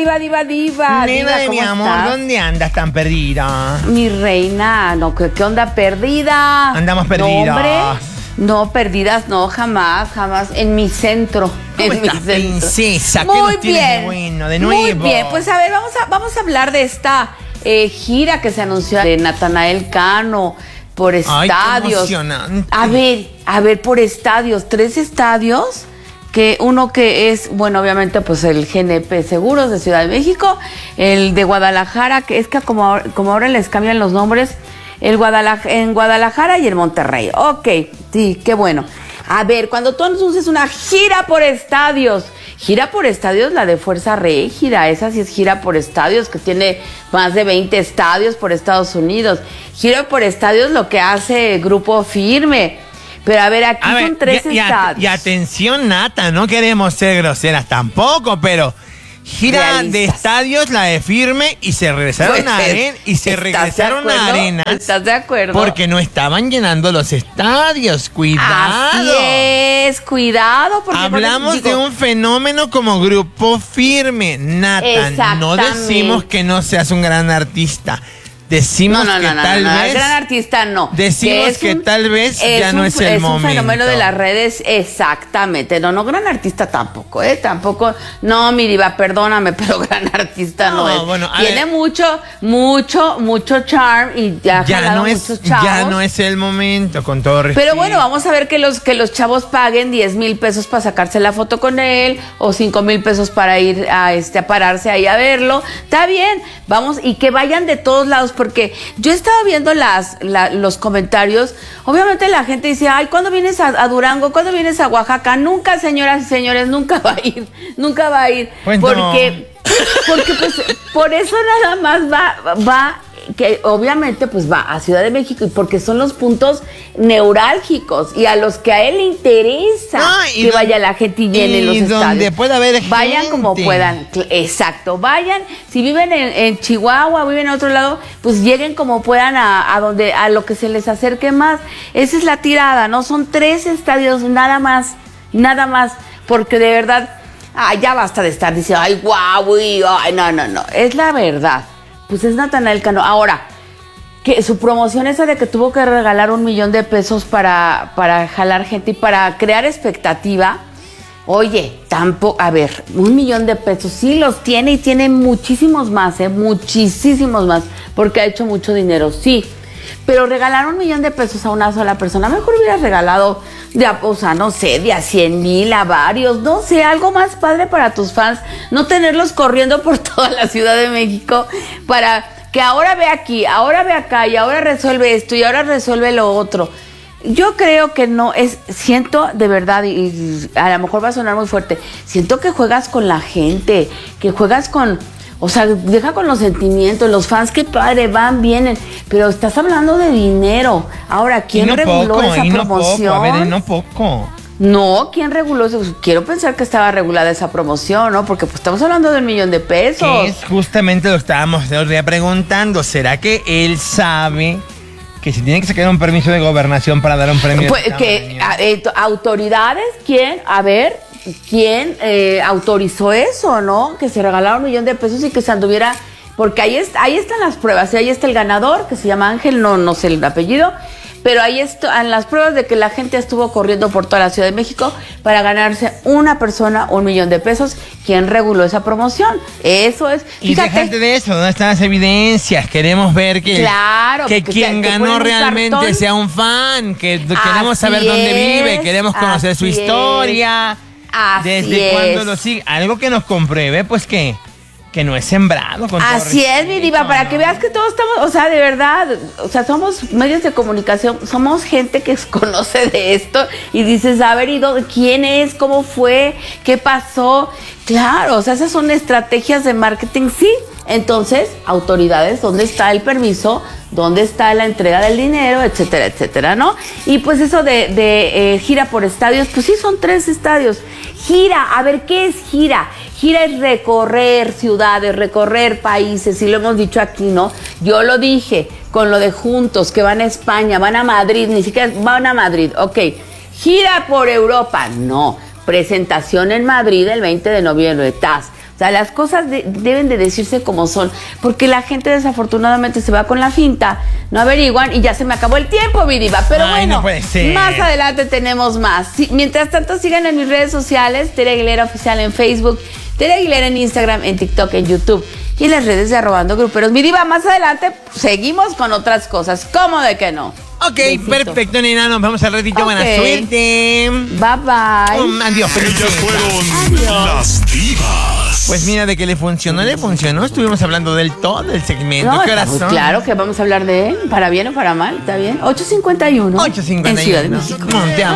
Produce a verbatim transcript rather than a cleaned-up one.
diva, diva, diva. Nena de mi amor, estás? ¿dónde andas tan perdida? Mi reina, no, ¿qué, qué onda perdida? Andamos perdidas. No, hombre, no, perdidas, no, jamás, jamás. En mi centro. ¿Cómo en mi estás, centro. princesa? ¿Qué Muy nos tienes bien. de bueno, de nuevo? Muy bien, pues a ver, vamos a, vamos a hablar de esta eh, gira que se anunció de Natanael Cano por Ay, estadios. qué emocionante. A ver, a ver, por estadios, tres estadios. Que uno que es, bueno, obviamente, pues el G N P Seguros de Ciudad de México, el de Guadalajara, que es que como, ahora- como ahora les cambian los nombres, el Guadalajara, en Guadalajara y en Monterrey. Ok, sí, qué bueno. A ver, cuando tú anuncias una gira por estadios, gira por estadios, la de Fuerza Régida, esa sí es gira por estadios, que tiene más de veinte estadios por Estados Unidos. Gira por estadios lo que hace Grupo Firme. Pero a ver, aquí A ver, son tres y, y, estadios. y atención, Nata, no queremos ser groseras tampoco, pero gira Realistas. de estadios la de Firme y se regresaron Pues, a arena y se ¿estás de regresaron a acuerdo? arenas. ¿Estás de acuerdo? Porque no estaban llenando los estadios. Cuidado. Así es, cuidado. Porque Hablamos digo, de un fenómeno como Grupo Firme, Nata. No Exactamente. decimos que no seas un gran artista. Decimos No, no, que no, no, tal no, no, vez. el gran artista no. Decimos es que un- tal vez ya no un- es el Es un momento. fenómeno de las redes, exactamente. No, no, gran artista tampoco, ¿eh? Tampoco. No, mi diva, perdóname, pero gran artista no, No, es. bueno, a Tiene ver. mucho, mucho, mucho charm y ya ha Ya jalado no, es, muchos chavos. ya no es el momento, con todo respeto. Pero bueno, vamos a ver que los, que los chavos paguen diez mil pesos para sacarse la foto con él o cinco mil pesos para ir a, este, a pararse ahí a verlo. Está bien, vamos, y que vayan de todos lados, porque yo he estado viendo las, la- los comentarios. Obviamente la gente dice, ay, ¿cuándo vienes a, a Durango? ¿Cuándo vienes a Oaxaca? Nunca, señoras y señores, nunca va a ir, nunca va a ir. Pues no. porque, porque pues, por eso nada más va, va que obviamente pues va a Ciudad de México y porque son los puntos neurálgicos y a los que a él le interesa No, y que don- vaya la gente y llene y los estadios. donde pueda haber Vayan gente. como puedan, cl- exacto, vayan, si viven en, en Chihuahua, viven en otro lado, pues lleguen como puedan a, a donde, a lo que se les acerque más. Esa es la tirada, ¿no? Son tres estadios, nada más, nada más, porque de verdad, ay, ya basta de estar diciendo, ay, guau, y, ay, no, no, no, es la verdad. Pues es Natanael Cano. Ahora, que su promoción esa de que tuvo que regalar un millón de pesos para, para jalar gente y para crear expectativa. Oye, tampoco, a ver, un millón de pesos sí los tiene y tiene muchísimos más, ¿eh? Muchísimos más, porque ha hecho mucho dinero, sí. Pero regalar un millón de pesos a una sola persona, mejor hubieras regalado, de a, o sea, no sé, de a cien mil, a varios, no sé, algo más padre para tus fans, no tenerlos corriendo por toda la Ciudad de México para que ahora ve aquí, ahora ve acá y ahora resuelve esto y ahora resuelve lo otro. Yo creo que no es, siento de verdad, y, y a lo mejor va a sonar muy fuerte, siento que juegas con la gente, que juegas con, o sea, deja con los sentimientos, los fans que padre, van, vienen, pero estás hablando de dinero. Ahora, ¿quién Y no reguló poco, esa y no promoción? poco, a ver, y no poco. No, ¿quién reguló eso? Quiero pensar que estaba regulada esa promoción, ¿no? Porque pues estamos hablando del millón de pesos. Que es justamente lo que estábamos el otro día preguntando. ¿Será que él sabe que si tiene que sacar un permiso de gobernación para dar un premio? Pues, de que tamaño? a- eh, autoridades, ¿quién? A ver, ¿quién eh, autorizó eso, no? Que se regalara un millón de pesos y que se anduviera, porque ahí, es, ahí están las pruebas, y ahí está el ganador, que se llama Ángel, no, no sé el apellido, pero ahí están las pruebas de que la gente estuvo corriendo por toda la Ciudad de México para ganarse una persona un millón de pesos. ¿Quién reguló esa promoción? Eso es. Y Fíjate, déjate de eso, ¿dónde están las evidencias? Queremos ver que, Claro, que porque quien te- te ganó ponen un realmente cartón. sea un fan, que d- queremos Así saber dónde vive, es, queremos conocer su así es. historia, Así desde es. cuándo lo sigue. Algo que nos compruebe, pues que, que no es sembrado. Con todo Así es, mi respeto, diva, para ¿no? que veas que todos estamos, o sea, de verdad, o sea, somos medios de comunicación, somos gente que conoce de esto y dices, a ver, ¿y dónde, quién es? ¿Cómo fue? ¿Qué pasó? Claro, o sea, esas son estrategias de marketing, sí. Entonces, autoridades, ¿dónde está el permiso? ¿Dónde está la entrega del dinero? Etcétera, etcétera, ¿no? Y pues eso de, de eh, gira por estadios, pues sí, son tres estadios. Gira, a ver, ¿qué es gira? Gira es recorrer ciudades, recorrer países, y lo hemos dicho aquí, ¿no? Yo lo dije con lo de Juntos, que van a España, van a Madrid, ni siquiera van a Madrid, ok. Gira por Europa, no. Presentación en Madrid el veinte de noviembre, T A S. O sea, las cosas de, deben de decirse como son, porque la gente desafortunadamente se va con la finta, no averiguan y ya se me acabó el tiempo, mi diva. Pero Ay, bueno, no puede ser. más adelante tenemos más. Sí, mientras tanto, sigan en mis redes sociales, Tere Aguilera Oficial en Facebook, Tere Aguilera en Instagram, en TikTok, en YouTube y en las redes de Arrobando Gruperos. Mi diva, más adelante seguimos con otras cosas. ¿Cómo de que no? Ok, Besito. Perfecto, nena. Nos vemos al ratito. Ok. Buena suerte. Bye, bye. Um, adiós, feliz Ellas fiesta. fueron Adiós. las divas. Pues mira, de que le funcionó, le funcionó. Estuvimos hablando del todo del segmento. No, ¿Qué horas pues son? claro que vamos a hablar de él, para bien o para mal, ¿está bien? ocho cincuenta y uno ocho cincuenta en y uno. Ciudad de México. Monte